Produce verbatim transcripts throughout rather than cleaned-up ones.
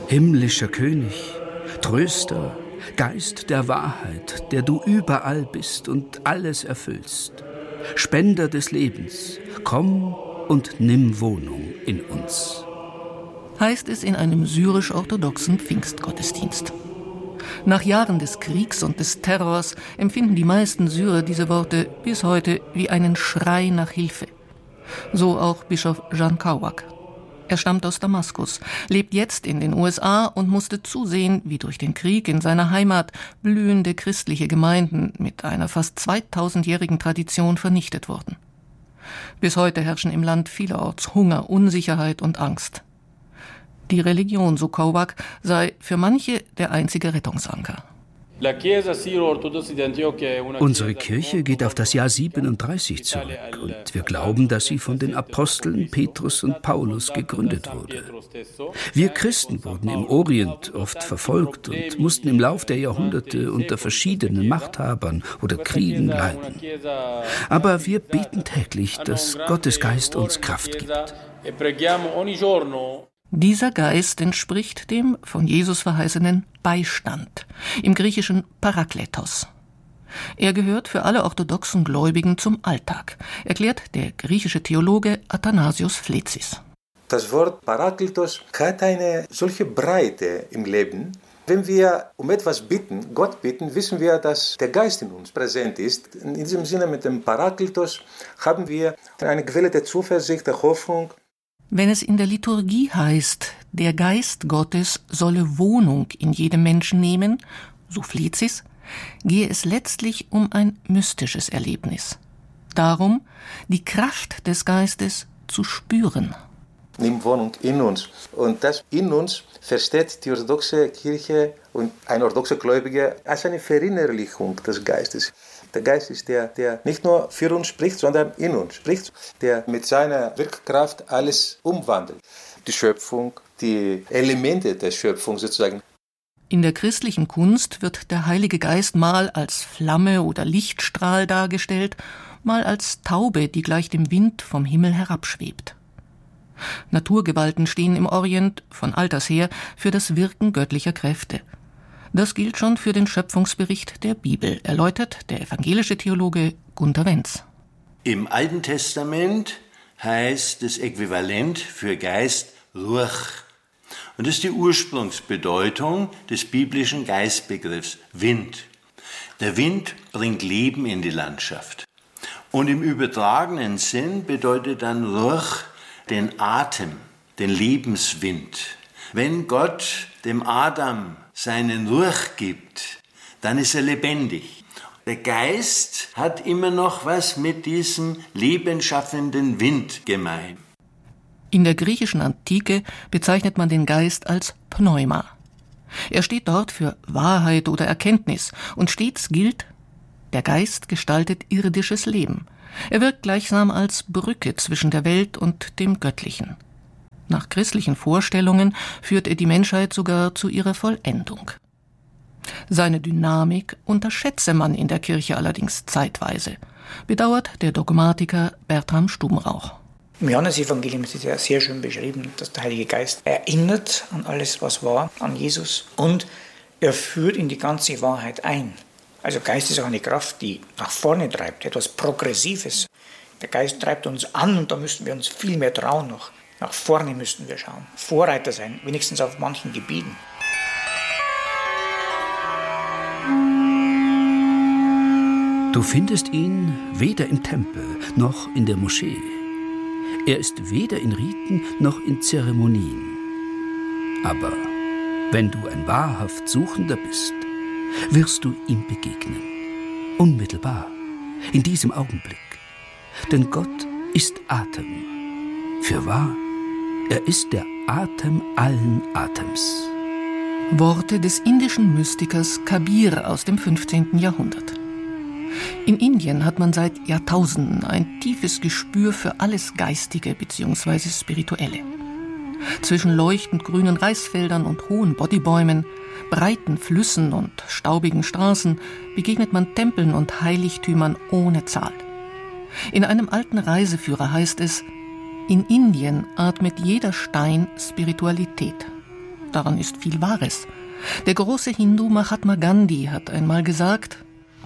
Himmlischer König, Tröster, Geist der Wahrheit, der du überall bist und alles erfüllst, Spender des Lebens, komm und nimm Wohnung in uns. Heißt es in einem syrisch-orthodoxen Pfingstgottesdienst. Nach Jahren des Kriegs und des Terrors empfinden die meisten Syrer diese Worte bis heute wie einen Schrei nach Hilfe. So auch Bischof Jan Kauak. Er stammt aus Damaskus, lebt jetzt in den U S A und musste zusehen, wie durch den Krieg in seiner Heimat blühende christliche Gemeinden mit einer fast zweitausendjährigen Tradition vernichtet wurden. Bis heute herrschen im Land vielerorts Hunger, Unsicherheit und Angst. Die Religion, so Kauak, sei für manche der einzige Rettungsanker. Unsere Kirche geht auf das Jahr siebenunddreißig zurück und wir glauben, dass sie von den Aposteln Petrus und Paulus gegründet wurde. Wir Christen wurden im Orient oft verfolgt und mussten im Lauf der Jahrhunderte unter verschiedenen Machthabern oder Kriegen leiden. Aber wir beten täglich, dass Gottes Geist uns Kraft gibt. Dieser Geist entspricht dem von Jesus verheißenen Beistand, im Griechischen Parakletos. Er gehört für alle orthodoxen Gläubigen zum Alltag, erklärt der griechische Theologe Athanasios Fletzis. Das Wort Parakletos hat eine solche Breite im Leben. Wenn wir um etwas bitten, Gott bitten, wissen wir, dass der Geist in uns präsent ist. In diesem Sinne mit dem Parakletos haben wir eine Quelle der Zuversicht, der Hoffnung. Wenn es in der Liturgie heißt, der Geist Gottes solle Wohnung in jedem Menschen nehmen, so Fletzis, gehe es letztlich um ein mystisches Erlebnis. Darum, die Kraft des Geistes zu spüren. Nimmt Wohnung in uns. Und das in uns versteht die orthodoxe Kirche und ein orthodoxer Gläubiger als eine Verinnerlichung des Geistes. Der Geist ist der, der nicht nur für uns spricht, sondern in uns spricht, der mit seiner Wirkkraft alles umwandelt. Die Schöpfung, die Elemente der Schöpfung sozusagen. In der christlichen Kunst wird der Heilige Geist mal als Flamme oder Lichtstrahl dargestellt, mal als Taube, die gleich dem Wind vom Himmel herabschwebt. Naturgewalten stehen im Orient von alters her für das Wirken göttlicher Kräfte. Das gilt schon für den Schöpfungsbericht der Bibel, erläutert der evangelische Theologe Gunter Wenz. Im Alten Testament heißt das Äquivalent für Geist Ruach. Und das ist die Ursprungsbedeutung des biblischen Geistbegriffs Wind. Der Wind bringt Leben in die Landschaft. Und im übertragenen Sinn bedeutet dann Ruach den Atem, den Lebenswind. Wenn Gott dem Adam seinen Ruach gibt, dann ist er lebendig. Der Geist hat immer noch was mit diesem lebensschaffenden Wind gemein. In der griechischen Antike bezeichnet man den Geist als Pneuma. Er steht dort für Wahrheit oder Erkenntnis und stets gilt, der Geist gestaltet irdisches Leben. Er wirkt gleichsam als Brücke zwischen der Welt und dem Göttlichen. Nach christlichen Vorstellungen führt er die Menschheit sogar zu ihrer Vollendung. Seine Dynamik unterschätze man in der Kirche allerdings zeitweise, bedauert der Dogmatiker Bertram Stubenrauch. Im Johannesevangelium ist es ja sehr schön beschrieben, dass der Heilige Geist erinnert an alles, was war, an Jesus, und er führt in die ganze Wahrheit ein. Also Geist ist auch eine Kraft, die nach vorne treibt, etwas Progressives. Der Geist treibt uns an und da müssten wir uns viel mehr trauen noch. Nach vorne müssten wir schauen, Vorreiter sein, wenigstens auf manchen Gebieten. Du findest ihn weder im Tempel noch in der Moschee. Er ist weder in Riten noch in Zeremonien. Aber wenn du ein wahrhaft Suchender bist, wirst du ihm begegnen. Unmittelbar, in diesem Augenblick. Denn Gott ist Atem. Fürwahr, er ist der Atem allen Atems. Worte des indischen Mystikers Kabir aus dem fünfzehnten Jahrhundert. In Indien hat man seit Jahrtausenden ein tiefes Gespür für alles Geistige bzw. Spirituelle. Zwischen leuchtend grünen Reisfeldern und hohen Bodybäumen, breiten Flüssen und staubigen Straßen begegnet man Tempeln und Heiligtümern ohne Zahl. In einem alten Reiseführer heißt es: In Indien atmet jeder Stein Spiritualität. Daran ist viel Wahres. Der große Hindu Mahatma Gandhi hat einmal gesagt: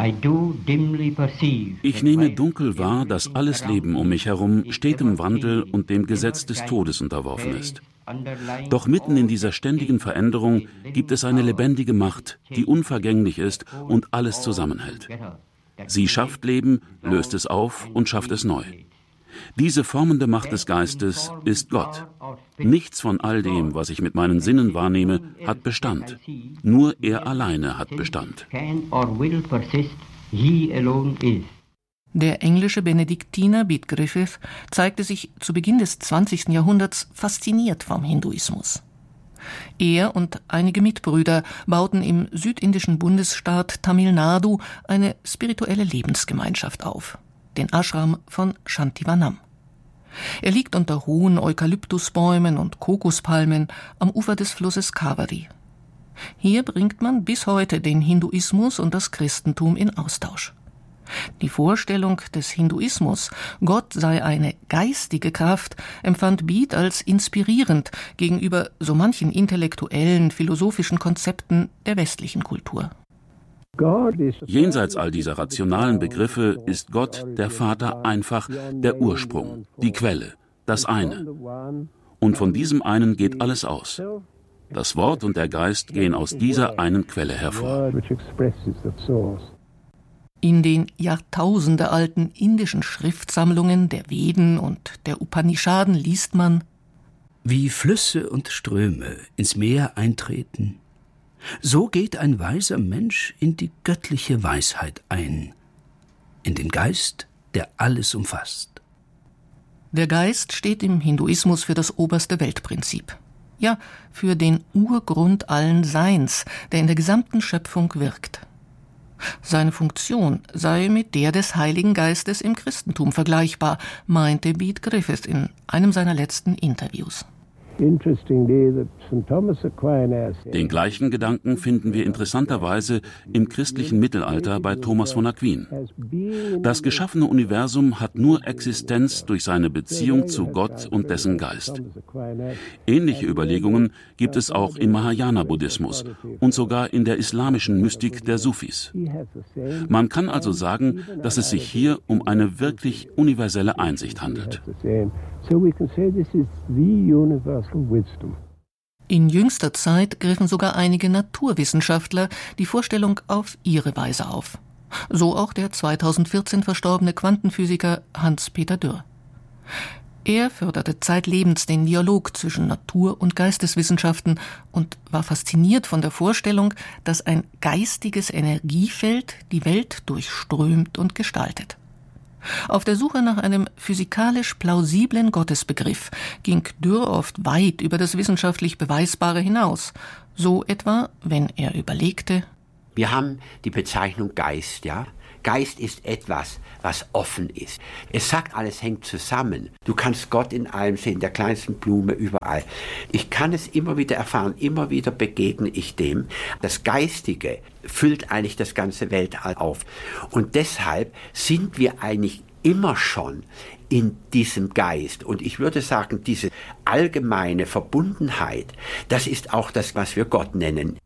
Ich nehme dunkel wahr, dass alles Leben um mich herum stetem Wandel und dem Gesetz des Todes unterworfen ist. Doch mitten in dieser ständigen Veränderung gibt es eine lebendige Macht, die unvergänglich ist und alles zusammenhält. Sie schafft Leben, löst es auf und schafft es neu. Diese formende Macht des Geistes ist Gott. Nichts von all dem, was ich mit meinen Sinnen wahrnehme, hat Bestand. Nur er alleine hat Bestand. Der englische Benediktiner Bede Griffith zeigte sich zu Beginn des zwanzigsten Jahrhunderts fasziniert vom Hinduismus. Er und einige Mitbrüder bauten im südindischen Bundesstaat Tamil Nadu eine spirituelle Lebensgemeinschaft auf, den Ashram von Shantivanam. Er liegt unter hohen Eukalyptusbäumen und Kokospalmen am Ufer des Flusses Kaveri. Hier bringt man bis heute den Hinduismus und das Christentum in Austausch. Die Vorstellung des Hinduismus, Gott sei eine geistige Kraft, empfand Bede als inspirierend gegenüber so manchen intellektuellen, philosophischen Konzepten der westlichen Kultur. Jenseits all dieser rationalen Begriffe ist Gott, der Vater, einfach der Ursprung, die Quelle, das eine. Und von diesem einen geht alles aus. Das Wort und der Geist gehen aus dieser einen Quelle hervor. In den jahrtausendealten indischen Schriftsammlungen der Veden und der Upanishaden liest man: Wie Flüsse und Ströme ins Meer eintreten, so geht ein weiser Mensch in die göttliche Weisheit ein, in den Geist, der alles umfasst. Der Geist steht im Hinduismus für das oberste Weltprinzip. Ja, für den Urgrund allen Seins, der in der gesamten Schöpfung wirkt. Seine Funktion sei mit der des Heiligen Geistes im Christentum vergleichbar, meinte Bede Griffith in einem seiner letzten Interviews. Den gleichen Gedanken finden wir interessanterweise im christlichen Mittelalter bei Thomas von Aquin. Das geschaffene Universum hat nur Existenz durch seine Beziehung zu Gott und dessen Geist. Ähnliche Überlegungen gibt es auch im Mahayana-Buddhismus und sogar in der islamischen Mystik der Sufis. Man kann also sagen, dass es sich hier um eine wirklich universelle Einsicht handelt. In jüngster Zeit griffen sogar einige Naturwissenschaftler die Vorstellung auf ihre Weise auf. So auch der zweitausendvierzehn verstorbene Quantenphysiker Hans-Peter Dürr. Er förderte zeitlebens den Dialog zwischen Natur- und Geisteswissenschaften und war fasziniert von der Vorstellung, dass ein geistiges Energiefeld die Welt durchströmt und gestaltet. Auf der Suche nach einem physikalisch plausiblen Gottesbegriff ging Dürr oft weit über das wissenschaftlich Beweisbare hinaus. So etwa, wenn er überlegte: Wir haben die Bezeichnung Geist, ja? Geist ist etwas, was offen ist. Es sagt, alles hängt zusammen. Du kannst Gott in allem sehen, in der kleinsten Blume, überall. Ich kann es immer wieder erfahren, immer wieder begegne ich dem. Das Geistige füllt eigentlich das ganze Weltall auf. Und deshalb sind wir eigentlich immer schon in diesem Geist. Und ich würde sagen, diese allgemeine Verbundenheit, das ist auch das, was wir Gott nennen.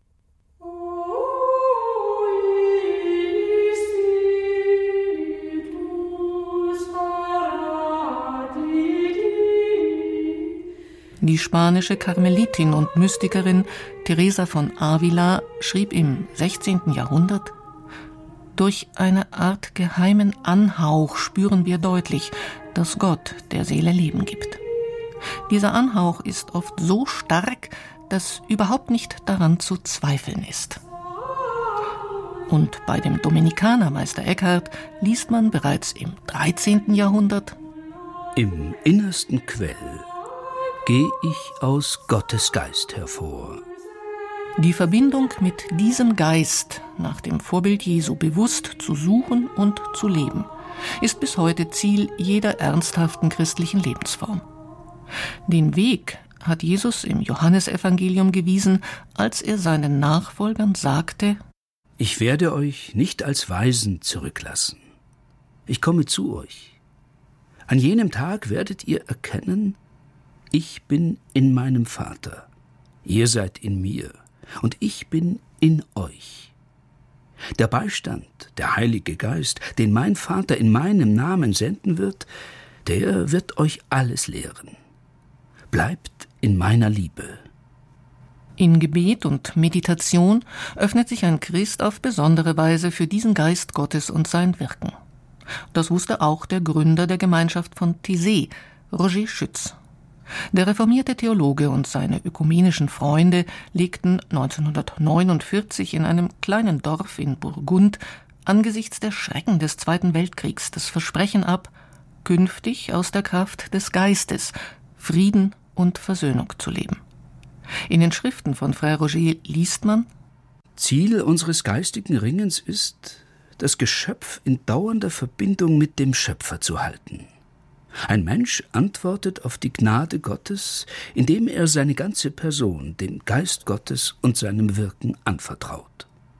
Die spanische Karmelitin und Mystikerin Teresa von Avila schrieb im sechzehnten Jahrhundert: Durch eine Art geheimen Anhauch spüren wir deutlich, dass Gott der Seele Leben gibt. Dieser Anhauch ist oft so stark, dass überhaupt nicht daran zu zweifeln ist. Und bei dem Dominikaner Meister Eckhart liest man bereits im dreizehnten Jahrhundert: Im innersten Quell gehe ich aus Gottes Geist hervor. Die Verbindung mit diesem Geist nach dem Vorbild Jesu bewusst zu suchen und zu leben, ist bis heute Ziel jeder ernsthaften christlichen Lebensform. Den Weg hat Jesus im Johannesevangelium gewiesen, als er seinen Nachfolgern sagte: Ich werde euch nicht als Weisen zurücklassen. Ich komme zu euch. An jenem Tag werdet ihr erkennen, ich bin in meinem Vater Ihr seid in mir und ich bin in euch. Der Beistand, der Heilige Geist, den mein Vater in meinem Namen senden wird, der wird euch alles lehren. Bleibt in meiner Liebe. In Gebet und Meditation öffnet sich ein Christ auf besondere Weise für diesen Geist Gottes und sein Wirken. Das wusste auch der Gründer der Gemeinschaft von Taizé, Roger Schütz. Der reformierte Theologe und seine ökumenischen Freunde legten neunzehnhundertneunundvierzig in einem kleinen Dorf in Burgund angesichts der Schrecken des Zweiten Weltkriegs das Versprechen ab, künftig aus der Kraft des Geistes Frieden und Versöhnung zu leben. In den Schriften von Frère Roger liest man: Ziel unseres geistigen Ringens ist, das Geschöpf in dauernder Verbindung mit dem Schöpfer zu halten. Ein Mensch antwortet auf die Gnade Gottes, indem er seine ganze Person dem Geist Gottes und seinem Wirken anvertraut.